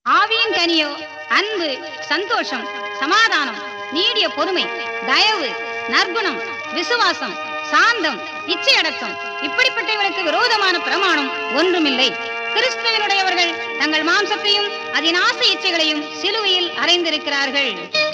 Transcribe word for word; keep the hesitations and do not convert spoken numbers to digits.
ஆவியின் கனியோ அன்பு, சந்தோஷம், சமாதானம், நீடிய பொறுமை, தயவு, நற்குணம், விசுவாசம், சாந்தம், இச்சையடக்கம். இப்படிப்பட்டவர்களுக்கு விரோதமான பிரமாணம் ஒன்றுமில்லை. கிறிஸ்துவனுடையவர்கள் தங்கள் மாம்சத்தையும் அதன் ஆசை இச்சைகளையும் சிலுவையில் அறைந்திருக்கிறார்கள்.